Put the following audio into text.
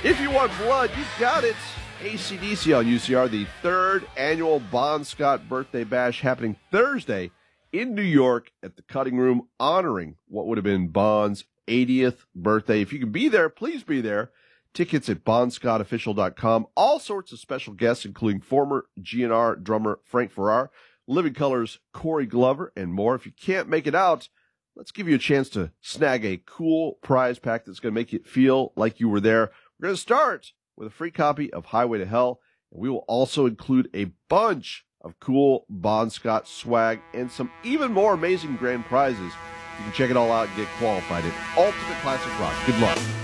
If you want blood, you got it. AC/DC on UCR, the third annual Bon Scott Birthday Bash happening Thursday in New York at the Cutting Room, honoring what would have been Bon's 80th birthday. If you can be there, please be there. Tickets at bonscottofficial.com. All sorts of special guests, including former GNR drummer Frank Farrar, Living Colour's Corey Glover, and more. If you can't make it out, let's give you a chance to snag a cool prize pack that's going to make you feel like you were there. We're going to start with a free copy of Highway to Hell, and we will also include a bunch of cool Bon Scott swag and some even more amazing grand prizes. You can check it all out and get qualified at Ultimate Classic Rock. Good luck.